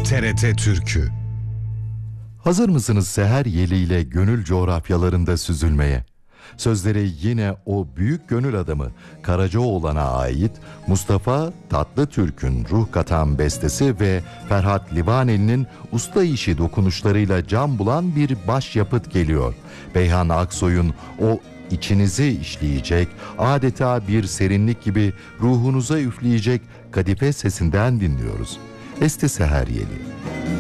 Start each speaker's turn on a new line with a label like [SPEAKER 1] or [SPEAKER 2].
[SPEAKER 1] TRT Türkü.
[SPEAKER 2] Hazır mısınız seher yeliyle gönül coğrafyalarında süzülmeye? Sözleri yine o büyük gönül adamı Karacaoğlan'a ait Mustafa Tatlıtürk'ün ruh katan bestesi ve Ferhat Livaneli'nin usta işi dokunuşlarıyla can bulan bir başyapıt geliyor. Beyhan Aksoy'un o içinizi işleyecek, adeta bir serinlik gibi ruhunuza üfleyecek kadife sesinden dinliyoruz. Esti seher yeli.